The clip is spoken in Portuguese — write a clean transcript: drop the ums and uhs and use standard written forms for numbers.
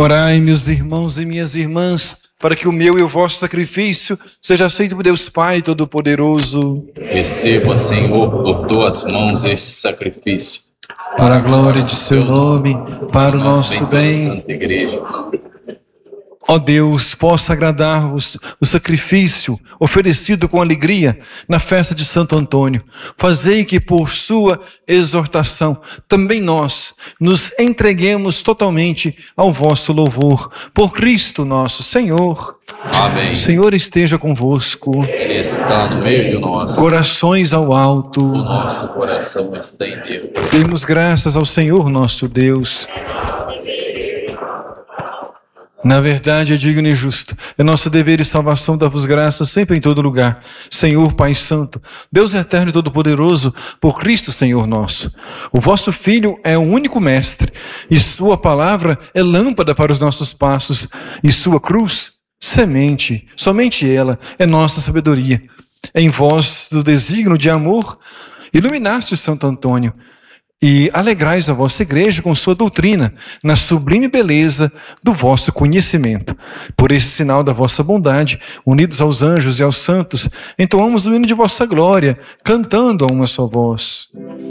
Orai, meus irmãos e minhas irmãs, para que o meu e o vosso sacrifício seja aceito por Deus Pai Todo-Poderoso. Receba, Senhor, por tuas mãos este sacrifício. Para a glória de seu nome, para o nosso bem. Santa Igreja. Ó Deus, possa agradar-vos o sacrifício oferecido com alegria na festa de Santo Antônio. Fazei que por sua exortação também nós nos entreguemos totalmente ao vosso louvor. Por Cristo nosso Senhor. Amém. O Senhor esteja convosco. Ele está no meio de nós. Corações ao alto. O nosso coração está em Deus. Demos graças ao Senhor nosso Deus. Na verdade, é digno e justo. É nosso dever e salvação dar-vos graças sempre em todo lugar. Senhor, Pai Santo, Deus eterno e todo-poderoso, por Cristo, Senhor nosso. O vosso Filho é o único Mestre, e sua palavra é lâmpada para os nossos passos, e sua cruz, semente, somente ela, é nossa sabedoria. Em vós, do desígnio de amor, iluminaste Santo Antônio, e alegrais a vossa igreja com sua doutrina, na sublime beleza do vosso conhecimento. Por esse sinal da vossa bondade, unidos aos anjos e aos santos, entoamos o hino de vossa glória, cantando a uma só voz.